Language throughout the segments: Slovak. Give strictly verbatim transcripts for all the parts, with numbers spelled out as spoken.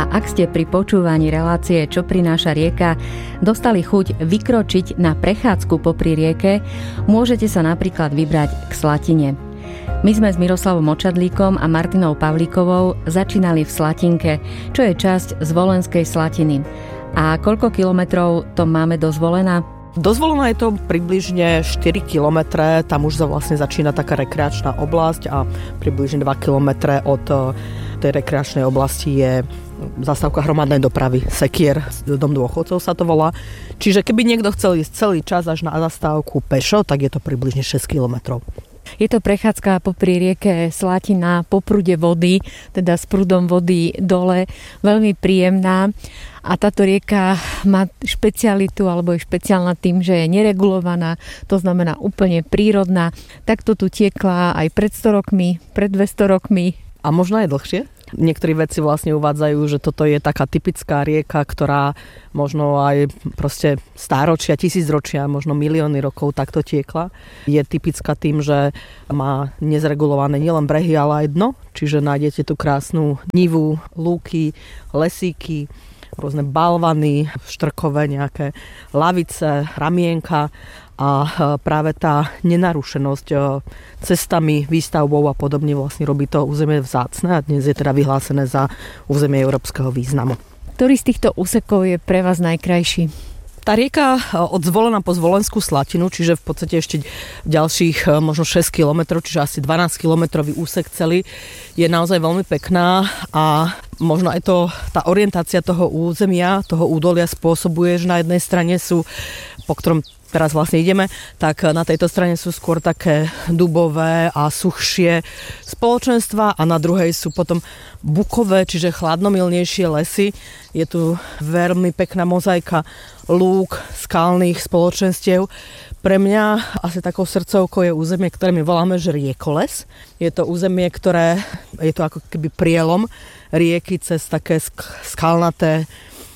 A ak ste pri počúvaní relácie Čo prináša rieka dostali chuť vykročiť na prechádzku popri rieke, môžete sa napríklad vybrať k Slatine. My sme s Miroslavom Očadlíkom a Martinou Pavlíkovou začínali v Slatinke, čo je časť Zvolenskej Slatiny. A koľko kilometrov to máme do Zvolena? Do Zvolena je to približne štyri kilometre, tam už vlastne začína taká rekreačná oblasť a približne dva kilometre od tej rekreačnej oblasti je zastávka hromadnej dopravy Sekier, dom dôchodcov sa to volá. Čiže keby niekto chcel ísť celý čas až na zastávku pešo, tak je to približne šesť kilometrov. Je to prechádzka popri rieke Slatina, po prúde vody, teda s prúdom vody dole, veľmi príjemná. A táto rieka má špecialitu, alebo je špeciálna tým, že je neregulovaná, to znamená úplne prírodná. Takto tu tiekla aj pred sto rokmi, pred dvesto rokmi. A možno aj dlhšie? Niektorí vedci vlastne uvádzajú, že toto je taká typická rieka, ktorá možno aj proste stáročia, tisícročia, možno milióny rokov takto tiekla. Je typická tým, že má nezregulované nielen brehy, ale aj dno. Čiže nájdete tu krásnu nivu, lúky, lesíky, rôzne balvany, štrkové nejaké lavice, ramienka a práve tá nenarušenosť cestami, výstavbou a podobne vlastne robí to územie vzácne a dnes je teda vyhlásené za územie európskeho významu. Ktorý z týchto úsekov je pre vás najkrajší? Tá rieka od Zvolena po Zvolenskú Slatinu, čiže v podstate ešte ďalších možno šesť kilometrov, čiže asi dvanásť kilometrový úsek celý, je naozaj veľmi pekná a možno aj to, tá orientácia toho územia, toho údolia spôsobuje, že na jednej strane sú, po ktorom teraz vlastne ideme, tak na tejto strane sú skôr také dubové a suchšie spoločenstva a na druhej sú potom bukové, čiže chladnomilnejšie lesy. Je tu veľmi pekná mozaika lúk, skalných spoločenstiev. Pre mňa asi takou srdcovkou je územie, ktoré my voláme, že riekoles. Je to územie, ktoré je to ako keby prielom rieky cez také skalnaté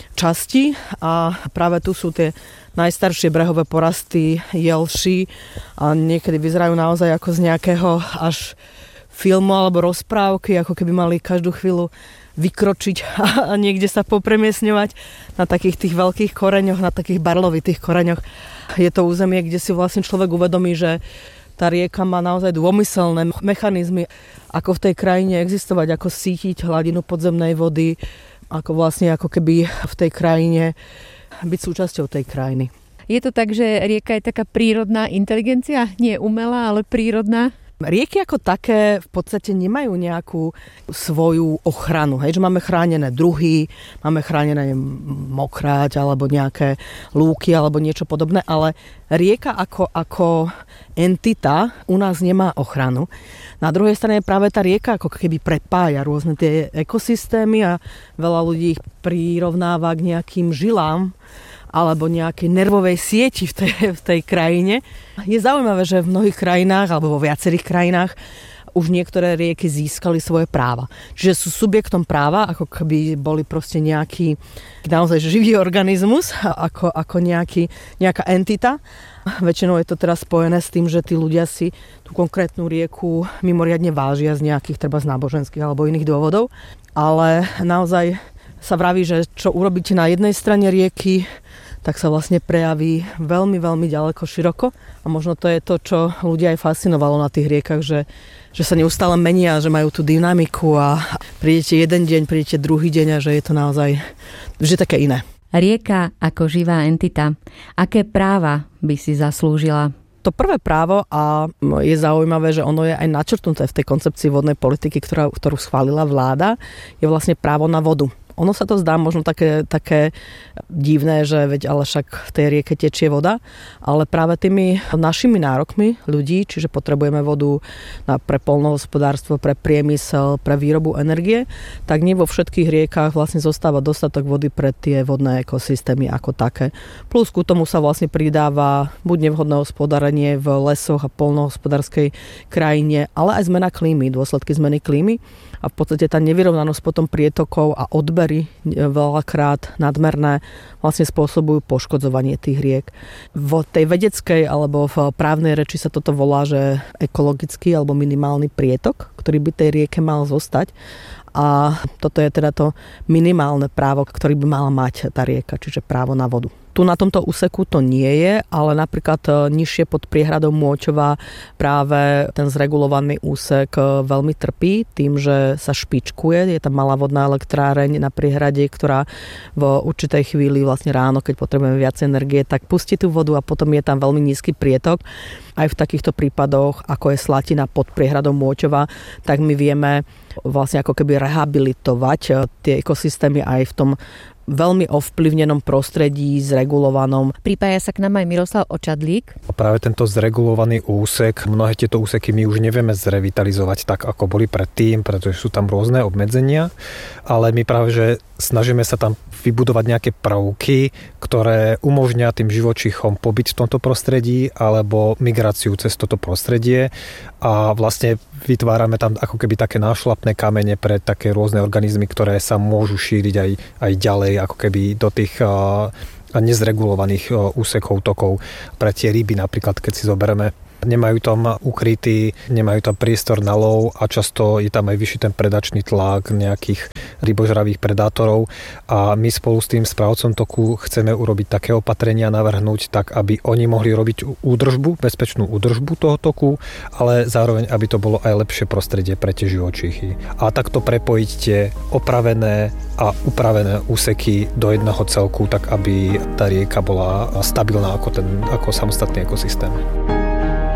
časti a práve tu sú tie najstaršie brehové porasty jelší a niekedy vyzerajú naozaj ako z nejakého až filmu alebo rozprávky, ako keby mali každú chvíľu vykročiť a niekde sa popremiesňovať na takých tých veľkých koreňoch, na takých barlovitých koreňoch. Je to územie, kde si vlastne človek uvedomí, že tá rieka má naozaj dômyselné mechanizmy, ako v tej krajine existovať, ako sítiť hladinu podzemnej vody, ako vlastne ako keby v tej krajine byť súčasťou tej krajiny. Je to tak, že rieka je taká prírodná inteligencia? Nie umelá, ale prírodná? Rieky ako také v podstate nemajú nejakú svoju ochranu. Hej, že máme chránené druhy, máme chránené mokráť alebo nejaké lúky alebo niečo podobné, ale rieka ako, ako entita u nás nemá ochranu. Na druhej strane práve tá rieka ako keby prepája rôzne tie ekosystémy a veľa ľudí ich prirovnáva k nejakým žilám alebo nejakej nervovej sieti v tej, v tej krajine. Je zaujímavé, že v mnohých krajinách alebo vo viacerých krajinách už niektoré rieky získali svoje práva. Čiže sú subjektom práva, ako keby boli proste nejaký naozaj živý organizmus, ako, ako nejaký, nejaká entita. Väčšinou je to teraz spojené s tým, že tí ľudia si tú konkrétnu rieku mimoriadne vážia z nejakých treba z náboženských alebo iných dôvodov. Ale naozaj sa vraví, že čo urobíte na jednej strane rieky, tak sa vlastne prejaví veľmi, veľmi ďaleko, široko. A možno to je to, čo ľudia aj fascinovalo na tých riekach, že, že sa neustále menia, že majú tú dynamiku a prídete jeden deň, prídete druhý deň a že je to naozaj vždy také iné. Rieka ako živá entita. Aké práva by si zaslúžila? To prvé právo, a je zaujímavé, že ono je aj načrtnuté v tej koncepcii vodnej politiky, ktorá, ktorú schválila vláda, je vlastne právo na vodu. Ono sa to zdá možno také, také divné, že veď ale však v tej rieke tečie voda, ale práve tými našimi nárokmi ľudí, čiže potrebujeme vodu na, pre poľnohospodárstvo, pre priemysel, pre výrobu energie, tak nie vo všetkých riekach vlastne zostáva dostatok vody pre tie vodné ekosystémy ako také. Plus ku tomu sa vlastne pridáva buď nevhodné hospodárenie v lesoch a poľnohospodárskej krajine, ale aj zmena klímy, dôsledky zmeny klímy. A v podstate tá nevyrovnanosť potom prietokov a odbery veľakrát nadmerné vlastne spôsobujú poškodzovanie tých riek. V tej vedeckej alebo v právnej reči sa toto volá, že ekologický alebo minimálny prietok, ktorý by tej rieke mal zostať. a toto je teda to minimálne právo, ktorý by mala mať tá rieka, čiže právo na vodu. Tu na tomto úseku to nie je, ale napríklad nižšie pod priehradou Môčova práve ten zregulovaný úsek veľmi trpí tým, že sa špičkuje. Je tam malá vodná elektráreň na priehrade, ktorá v určitej chvíli vlastne ráno, keď potrebujeme viac energie, tak pustí tú vodu a potom je tam veľmi nízky prietok. Aj v takýchto prípadoch, ako je Slatina pod priehradou Môčova, tak my vieme vlastne ako keby rehabilitovať tie ekosystémy aj v tom veľmi ovplyvnenom prostredí, zregulovanom. Pripája sa k nám aj Miroslav Očadlík. Práve tento zregulovaný úsek, mnohé tieto úseky my už nevieme zrevitalizovať tak, ako boli predtým, pretože sú tam rôzne obmedzenia, ale my práve, že snažíme sa tam vybudovať nejaké prvky, ktoré umožnia tým živočíchom pobyť v tomto prostredí alebo migráciu cez toto prostredie a vlastne vytvárame tam ako keby také nášlapné kamene pre také rôzne organizmy, ktoré sa môžu šíriť aj, aj ďalej ako keby do tých uh, nezregulovaných uh, úsekov tokov. Pre tie ryby napríklad, keď si zoberieme, nemajú tam ukrytý, nemajú tam priestor na lov a často je tam aj vyšší ten predačný tlak nejakých rybožravých predátorov a my spolu s tým správcom toku chceme urobiť také opatrenia, navrhnúť tak, aby oni mohli robiť údržbu, bezpečnú údržbu toho toku, ale zároveň, aby to bolo aj lepšie prostredie pre tie živočíchy. A takto prepojiť tie opravené a upravené úseky do jedného celku, tak aby tá rieka bola stabilná ako, ten, ako samostatný ekosystém.